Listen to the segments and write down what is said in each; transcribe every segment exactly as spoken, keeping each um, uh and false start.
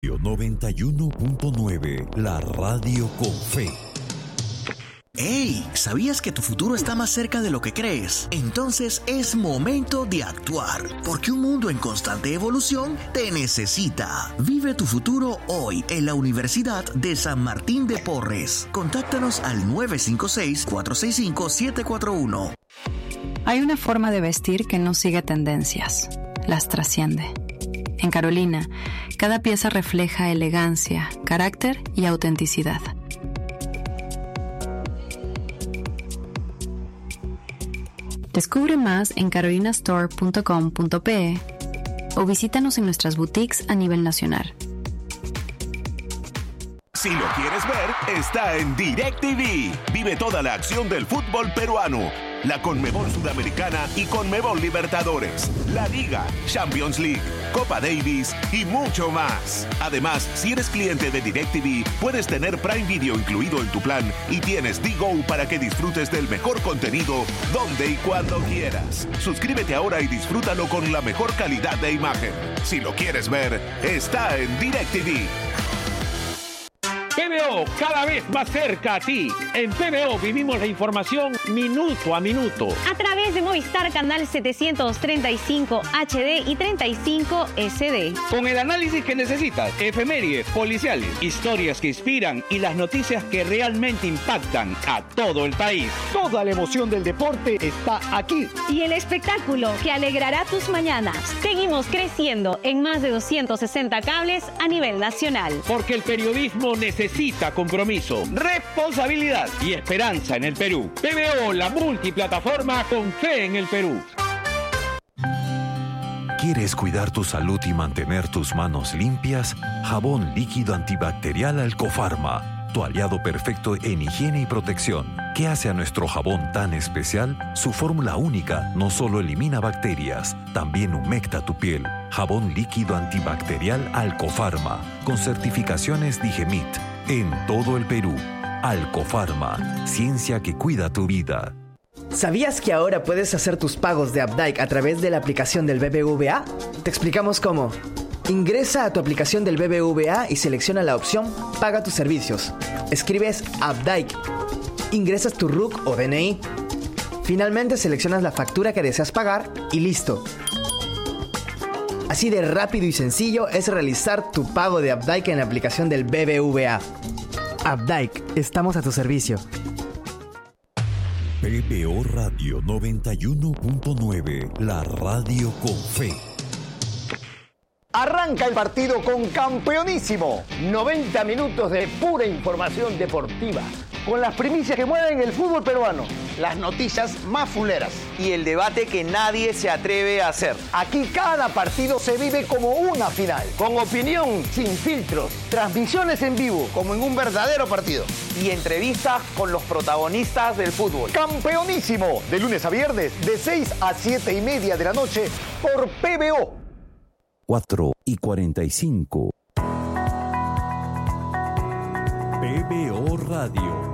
noventa y uno punto nueve, la radio con fe. ¡Hey! ¿Sabías que tu futuro está más cerca de lo que crees? Entonces es momento de actuar, porque un mundo en constante evolución te necesita. Vive tu futuro hoy en la Universidad de San Martín de Porres. Contáctanos al nueve cinco seis, cuatro seis cinco, siete cuatro uno. Hay una forma de vestir que no sigue tendencias, las trasciende. En Carolina, cada pieza refleja elegancia, carácter y autenticidad. Descubre más en carolina store punto com punto pe o visítanos en nuestras boutiques a nivel nacional. Si lo quieres ver, está en DirecTV. Vive toda la acción del fútbol peruano, la Conmebol Sudamericana y Conmebol Libertadores, la Liga, Champions League, Copa Davis y mucho más. Además, si eres cliente de DirecTV, puedes tener Prime Video incluido en tu plan y tienes D-Go para que disfrutes del mejor contenido donde y cuando quieras. Suscríbete ahora y disfrútalo con la mejor calidad de imagen. Si lo quieres ver, está en DirecTV. P B O, cada vez más cerca a ti. En P B O vivimos la información minuto a minuto. A través de Movistar Canal setecientos treinta y cinco H D y treinta y cinco S D. Con el análisis que necesitas, efemérides, policiales, historias que inspiran y las noticias que realmente impactan a todo el país. Toda la emoción del deporte está aquí. Y el espectáculo que alegrará tus mañanas. Seguimos creciendo en más de doscientos sesenta cables a nivel nacional. Porque el periodismo necesita Necesita compromiso, responsabilidad y esperanza en el Perú. P B O, la multiplataforma con fe en el Perú. ¿Quieres cuidar tu salud y mantener tus manos limpias? Jabón líquido antibacterial Alcofarma, tu aliado perfecto en higiene y protección. ¿Qué hace a nuestro jabón tan especial? Su fórmula única no solo elimina bacterias, también humecta tu piel. Jabón líquido antibacterial Alcofarma, con certificaciones Digemit. En todo el Perú, Alcofarma, ciencia que cuida tu vida. ¿Sabías que ahora puedes hacer tus pagos de Updike a través de la aplicación del B B V A? Te explicamos cómo. Ingresa a tu aplicación del B B V A y selecciona la opción Paga tus servicios. Escribes Updike. Ingresas tu R U C o D N I. Finalmente seleccionas la factura que deseas pagar y listo. Así de rápido y sencillo es realizar tu pago de Updike en la aplicación del B B V A. Updike, estamos a tu servicio. P B O Radio noventa y uno punto nueve, la radio con fe. Arranca el partido con Campeonísimo. noventa minutos de pura información deportiva, con las primicias que mueven el fútbol peruano, las noticias más fuleras y el debate que nadie se atreve a hacer. Aquí cada partido se vive como una final, con opinión sin filtros, transmisiones en vivo, como en un verdadero partido, y entrevistas con los protagonistas del fútbol. Campeonísimo, de lunes a viernes, de seis a siete y media de la noche, por P B O. cuatro y cuarenta y cinco. P B O Radio.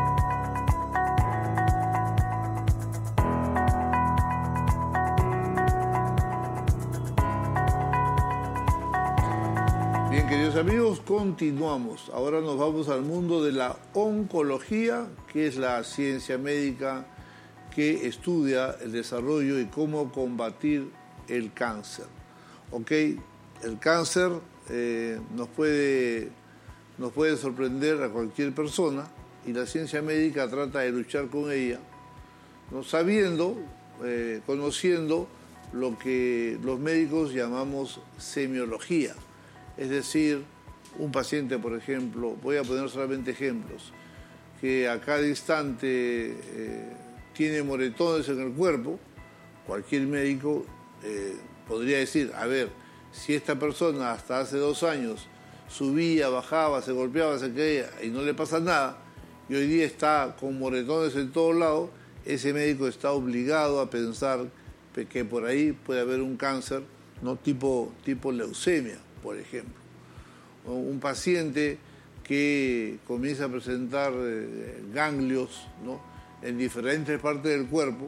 Bien, queridos amigos, continuamos. Ahora nos vamos al mundo de la oncología, que es la ciencia médica que estudia el desarrollo y cómo combatir el cáncer. Ok, el cáncer eh, nos puede, nos puede sorprender a cualquier persona y la ciencia médica trata de luchar con ella, ¿no? Sabiendo, eh, conociendo lo que los médicos llamamos semiología. Es decir, un paciente, por ejemplo, voy a poner solamente ejemplos, que a cada instante eh, tiene moretones en el cuerpo, cualquier médico eh, podría decir, a ver, si esta persona hasta hace dos años subía, bajaba, se golpeaba, se caía y no le pasa nada, y hoy día está con moretones en todos lados, ese médico está obligado a pensar que por ahí puede haber un cáncer, no tipo, tipo leucemia, por ejemplo. O un paciente que comienza a presentar eh, ganglios, ¿no?, en diferentes partes del cuerpo,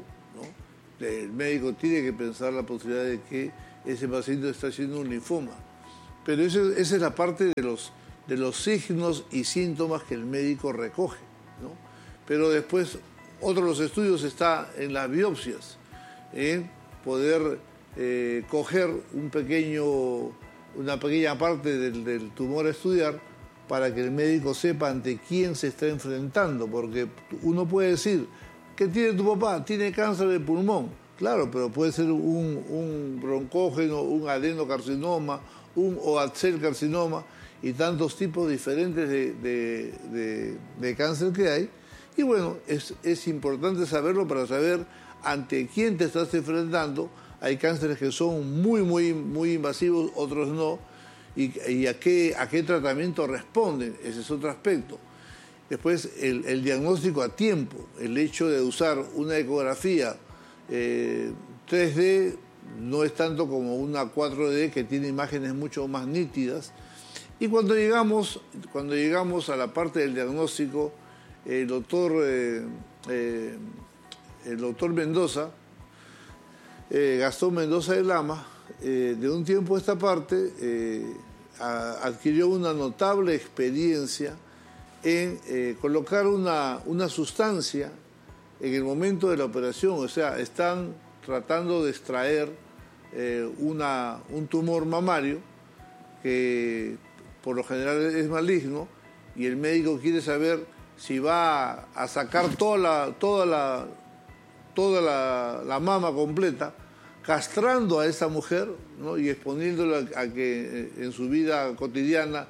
¿no? El médico tiene que pensar la posibilidad de que ese paciente está haciendo un linfoma. Pero eso, esa es la parte de los, de los signos y síntomas que el médico recoge, ¿no? Pero después, otro de los estudios está en las biopsias, en poder eh, coger un pequeño, una pequeña parte del, del tumor a estudiar para que el médico sepa ante quién se está enfrentando, porque uno puede decir, ¿qué tiene tu papá? Tiene cáncer de pulmón. Claro, pero puede ser un, un broncógeno, un adenocarcinoma, un Oaxel carcinoma y tantos tipos diferentes de, de, de, de cáncer que hay. Y bueno, es, es importante saberlo para saber ante quién te estás enfrentando. Hay cánceres que son muy, muy, muy invasivos, otros no. Y, y a, qué, a qué tratamiento responden, ese es otro aspecto. Después, el, el diagnóstico a tiempo, el hecho de usar una ecografía eh, tres D no es tanto como una cuatro D que tiene imágenes mucho más nítidas. Y cuando llegamos, cuando llegamos a la parte del diagnóstico, el doctor, eh, eh, el doctor Mendoza, eh, Gastón Mendoza de Lama, eh, de un tiempo a esta parte, eh, a, adquirió una notable experiencia en eh, colocar una, una sustancia en el momento de la operación. O sea, están tratando de extraer eh, una, un tumor mamario que por lo general es maligno y el médico quiere saber si va a sacar toda la, toda la, toda la, la mama completa, castrando a esa mujer, ¿no? Y exponiéndola a que en su vida cotidiana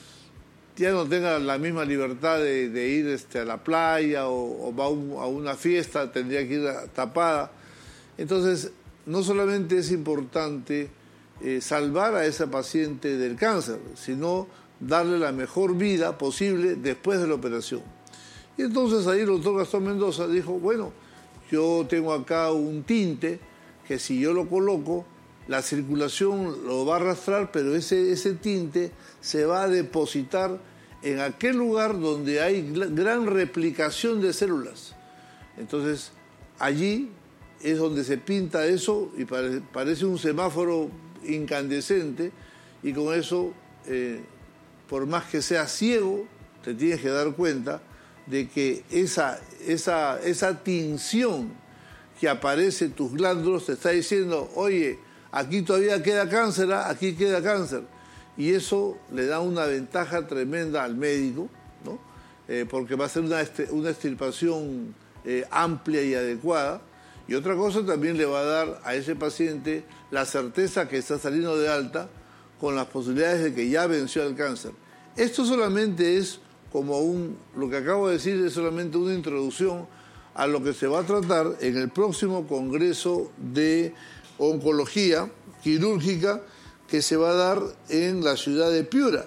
ya no tenga la misma libertad de, de ir este, a la playa o, o va a, un, a una fiesta, tendría que ir tapada. Entonces, no solamente es importante eh, salvar a esa paciente del cáncer, sino darle la mejor vida posible después de la operación. Y entonces ahí el doctor Gastón Mendoza dijo, bueno, yo tengo acá un tinte que si yo lo coloco, la circulación lo va a arrastrar, pero ese, ese tinte se va a depositar en aquel lugar donde hay gran replicación de células. Entonces, allí es donde se pinta eso y pare, parece un semáforo incandescente y con eso, eh, por más que seas ciego, te tienes que dar cuenta de que esa, esa, esa tinción que aparece en tus glándulas te está diciendo, oye, aquí todavía queda cáncer, aquí queda cáncer. Y eso le da una ventaja tremenda al médico, ¿no? Eh, porque va a ser una, una extirpación eh, amplia y adecuada. Y otra cosa también le va a dar a ese paciente la certeza que está saliendo de alta con las posibilidades de que ya venció el cáncer. Esto solamente es como un, lo que acabo de decir es solamente una introducción a lo que se va a tratar en el próximo Congreso de Oncología Quirúrgica que se va a dar en la ciudad de Piura.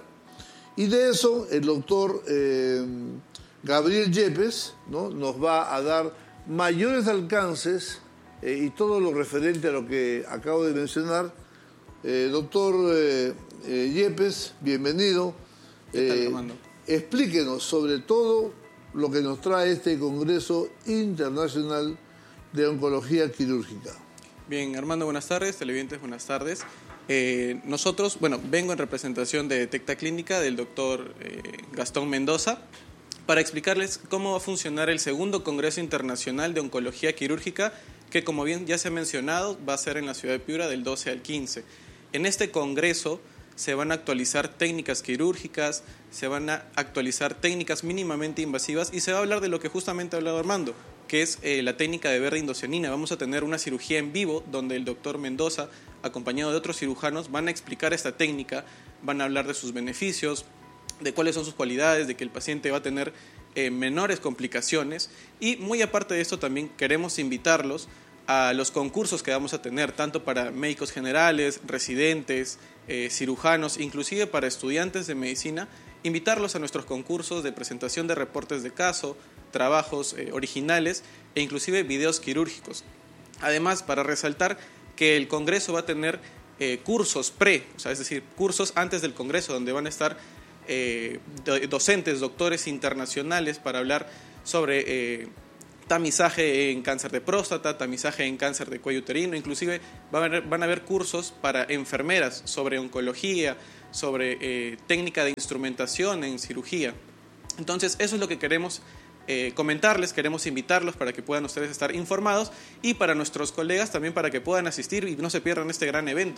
Y de eso el doctor eh, Gabriel Yepes, ¿no? nos va a dar mayores alcances eh, y todo lo referente a lo que acabo de mencionar. Eh, doctor eh, eh, Yepes, bienvenido. ¿Qué tal, eh, Armando? Explíquenos sobre todo lo que nos trae este Congreso Internacional de Oncología Quirúrgica. Bien, Armando, buenas tardes, televidentes, buenas tardes. Eh, nosotros, bueno, vengo en representación de Detecta Clínica del doctor eh, Gastón Mendoza para explicarles cómo va a funcionar el segundo Congreso Internacional de Oncología Quirúrgica que, como bien ya se ha mencionado, va a ser en la ciudad de Piura del doce al quince. En este congreso se van a actualizar técnicas quirúrgicas, se van a actualizar técnicas mínimamente invasivas y se va a hablar de lo que justamente ha hablado Armando, que es eh, la técnica de berra-indocianina. Vamos a tener una cirugía en vivo donde el doctor Mendoza, acompañado de otros cirujanos, van a explicar esta técnica, van a hablar de sus beneficios, de cuáles son sus cualidades, de que el paciente va a tener eh, menores complicaciones. Y muy aparte de esto también queremos invitarlos a los concursos que vamos a tener, tanto para médicos generales, residentes, eh, cirujanos, inclusive para estudiantes de medicina, invitarlos a nuestros concursos de presentación de reportes de caso, trabajos eh, originales e inclusive videos quirúrgicos. Además, para resaltar que el Congreso va a tener eh, cursos pre, o sea, es decir, cursos antes del Congreso, donde van a estar eh, docentes, doctores internacionales para hablar sobre eh, tamizaje en cáncer de próstata, tamizaje en cáncer de cuello uterino, inclusive van a haber, van a haber cursos para enfermeras sobre oncología, sobre eh, técnica de instrumentación en cirugía. Entonces, eso es lo que queremos eh, comentarles, queremos invitarlos para que puedan ustedes estar informados y para nuestros colegas también para que puedan asistir y no se pierdan este gran evento.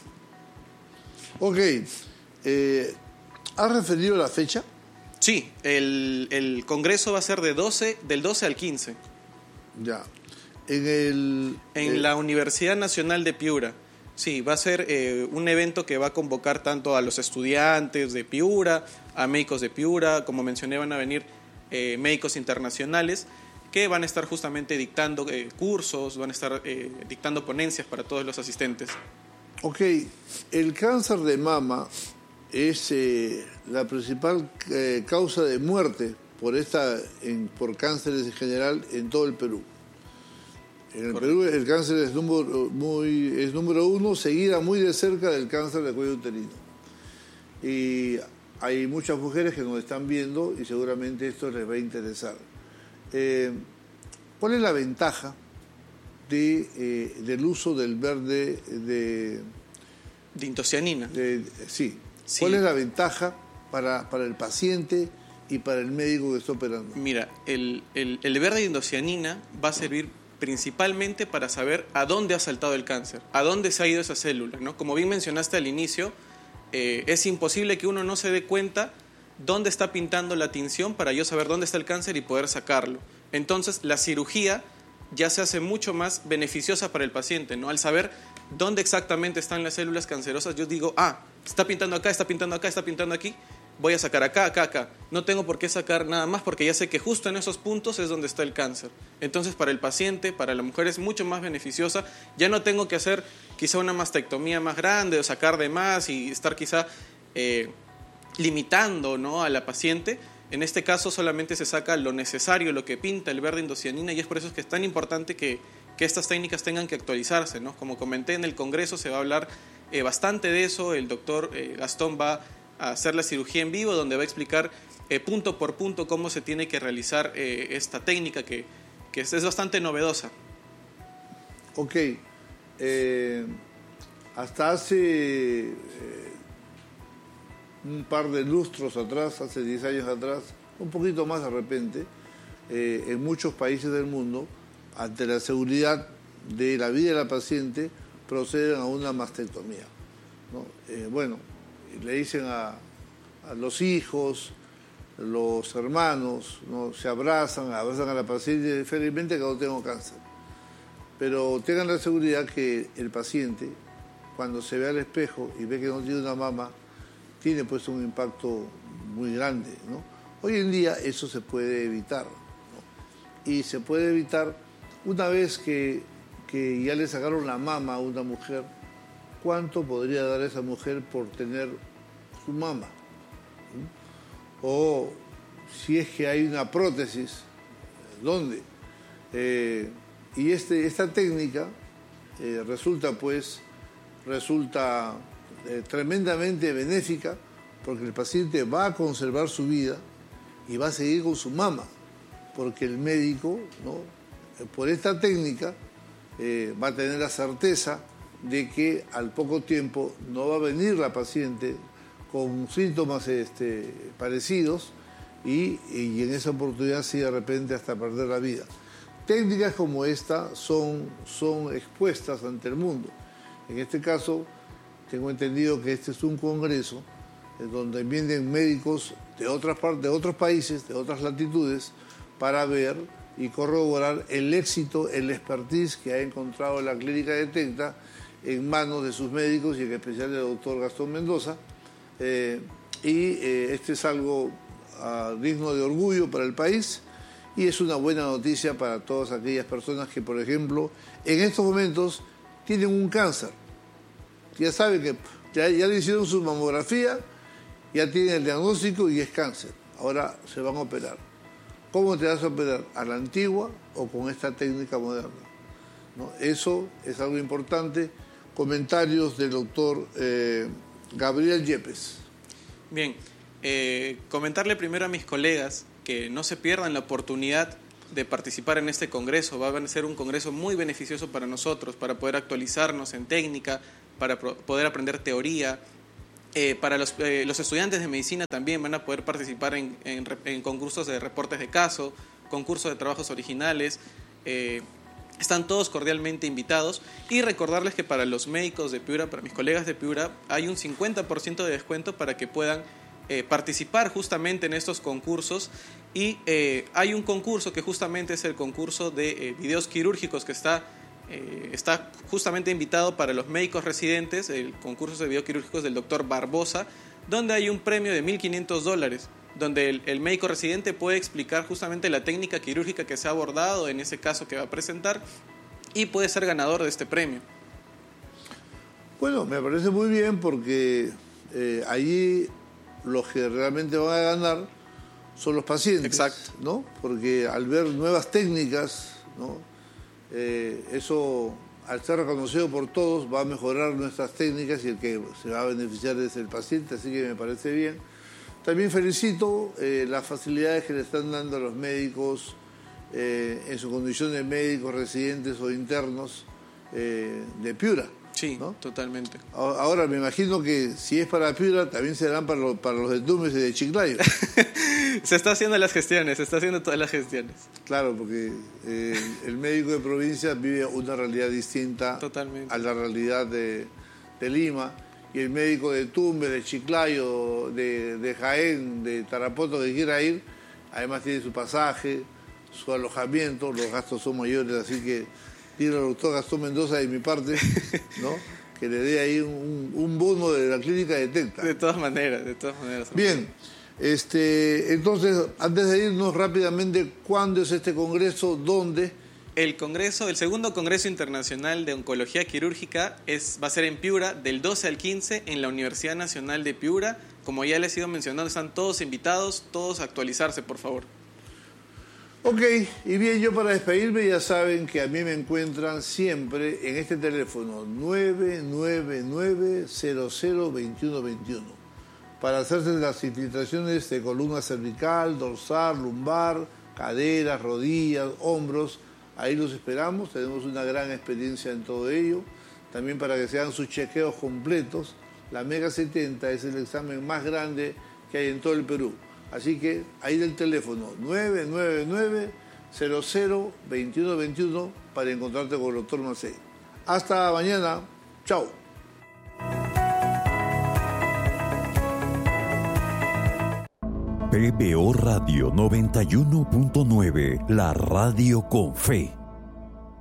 Ok, eh, ¿has referido la fecha? Sí, el, el congreso va a ser de doce, del doce al quince. Ya. En el... En eh, la Universidad Nacional de Piura. Sí, va a ser eh, un evento que va a convocar tanto a los estudiantes de Piura, a médicos de Piura, como mencioné van a venir eh, médicos internacionales que van a estar justamente dictando eh, cursos, van a estar eh, dictando ponencias para todos los asistentes. Ok, el cáncer de mama es eh, la principal eh, causa de muerte por, esta, en, por cánceres en general en todo el Perú. En el Perú el cáncer es número, muy, es número uno, seguida muy de cerca del cáncer de cuello uterino. Y hay muchas mujeres que nos están viendo y seguramente esto les va a interesar. Eh, ¿Cuál es la ventaja de, eh, del uso del verde de... De indocianina. De, sí. sí. ¿Cuál es la ventaja para, para el paciente y para el médico que está operando? Mira, el, el, el verde de indocianina va a servir principalmente para saber a dónde ha saltado el cáncer, a dónde se ha ido esa célula, ¿no? Como bien mencionaste al inicio, eh, es imposible que uno no se dé cuenta dónde está pintando la tinción para yo saber dónde está el cáncer y poder sacarlo. Entonces, la cirugía ya se hace mucho más beneficiosa para el paciente, ¿no? Al saber dónde exactamente están las células cancerosas, yo digo, ah, está pintando acá, está pintando acá, está pintando aquí, voy a sacar acá, acá, acá. No tengo por qué sacar nada más porque ya sé que justo en esos puntos es donde está el cáncer. Entonces, para el paciente, para la mujer es mucho más beneficiosa. Ya no tengo que hacer quizá una mastectomía más grande o sacar de más y estar quizá eh, limitando, ¿no?, a la paciente. En este caso solamente se saca lo necesario, lo que pinta el verde indocianina, y es por eso que es tan importante que, que estas técnicas tengan que actualizarse, ¿no? Como comenté en el Congreso se va a hablar eh, bastante de eso. El doctor eh, Gastón va a hacer la cirugía en vivo, donde va a explicar eh, punto por punto cómo se tiene que realizar eh, esta técnica que, que es, es bastante novedosa. Ok, eh, hasta hace eh, un par de lustros atrás, hace diez años atrás, un poquito más de repente, eh, en muchos países del mundo, ante la seguridad de la vida de la paciente, proceden a una mastectomía, ¿no? Eh, bueno, le dicen a, a los hijos, los hermanos, ¿no?, se abrazan, abrazan a la paciente, felizmente que no tengo cáncer. Pero tengan la seguridad que el paciente, cuando se ve al espejo y ve que no tiene una mama, tiene pues un impacto muy grande, ¿no? Hoy en día eso se puede evitar, ¿no? Y se puede evitar una vez que, que ya le sacaron la mama a una mujer. ¿Cuánto podría dar esa mujer por tener su mama? ¿Mm? O si es que hay una prótesis, ¿dónde? Eh, y este, esta técnica eh, resulta pues resulta eh, tremendamente benéfica, porque el paciente va a conservar su vida y va a seguir con su mama, porque el médico, ¿no?, por esta técnica eh, va a tener la certeza de que al poco tiempo no va a venir la paciente con síntomas este, parecidos y, y en esa oportunidad sí de repente hasta perder la vida. Técnicas como esta son, son expuestas ante el mundo. En este caso, tengo entendido que este es un congreso en donde vienen médicos de otras partes, de otros países, de otras latitudes, para ver y corroborar el éxito, el expertise que ha encontrado la clínica de Tecta en manos de sus médicos y en especial del doctor Gastón Mendoza. Eh, y eh, este es algo uh, digno de orgullo para el país y es una buena noticia para todas aquellas personas que, por ejemplo, en estos momentos tienen un cáncer. Ya saben que ya, ya le hicieron su mamografía, ya tienen el diagnóstico y es cáncer. Ahora se van a operar. ¿Cómo te vas a operar? ¿A la antigua o con esta técnica moderna? ¿No? Eso es algo importante. Comentarios del doctor eh, Gabriel Yepes. Bien, eh, comentarle primero a mis colegas que no se pierdan la oportunidad de participar en este congreso. Va a ser un congreso muy beneficioso para nosotros, para poder actualizarnos en técnica, para poder aprender teoría. Eh, para los, eh, los estudiantes de medicina también van a poder participar en, en, en concursos de reportes de caso, concursos de trabajos originales. Eh, están todos cordialmente invitados. Y recordarles que para los médicos de Piura, para mis colegas de Piura, hay un cincuenta por ciento de descuento para que puedan eh, participar justamente en estos concursos. Y eh, hay un concurso que justamente es el concurso de eh, videos quirúrgicos que está... Eh, está justamente invitado para los médicos residentes, el concurso de bioquirúrgicos del doctor Barbosa, donde hay un premio de mil quinientos dólares, donde el, el médico residente puede explicar justamente la técnica quirúrgica que se ha abordado en ese caso que va a presentar y puede ser ganador de este premio. Bueno, me parece muy bien porque eh, allí los que realmente van a ganar son los pacientes. Exacto. ¿No? Porque al ver nuevas técnicas, ¿no? Eh, eso, al ser reconocido por todos, va a mejorar nuestras técnicas y el que se va a beneficiar es el paciente, así que me parece bien. También felicito eh, las facilidades que le están dando a los médicos eh, en su condición de médicos residentes o internos eh, de Piura. Sí, ¿no? Totalmente. Ahora, me imagino que si es para Piura, también serán para, lo, para los de Tumbes y de Chiclayo. Se está haciendo las gestiones, se está haciendo todas las gestiones. Claro, porque eh, el médico de provincia vive una realidad distinta Totalmente. a la realidad de, de Lima. Y el médico de Tumbes, de Chiclayo, de, de Jaén, de Tarapoto, que quiera ir, además tiene su pasaje, su alojamiento, los gastos son mayores, así que... Dile al doctor Gastón Mendoza de mi parte, ¿no? Que le dé ahí un, un bono de la clínica de Tecta. De todas maneras, de todas maneras. Bien, este, entonces, antes de irnos rápidamente, ¿cuándo es este congreso? ¿Dónde? El congreso, el segundo Congreso Internacional de Oncología Quirúrgica es, va a ser en Piura del doce al quince en la Universidad Nacional de Piura. Como ya les he ido mencionando, están todos invitados, todos a actualizarse, por favor. Ok, y bien, yo para despedirme ya saben que a mí me encuentran siempre en este teléfono nueve nueve nueve, cero cero, dos uno dos uno para hacerse las infiltraciones de columna cervical, dorsal, lumbar, caderas, rodillas, hombros. Ahí los esperamos, tenemos una gran experiencia en todo ello. También para que se hagan sus chequeos completos. La Mega setenta es el examen más grande que hay en todo el Perú. Así que ahí del teléfono nueve nueve nueve, cero cero, dos uno dos uno para encontrarte con el doctor Macei. Hasta mañana. Chao. P B O Radio noventa y uno punto nueve, la radio con fe.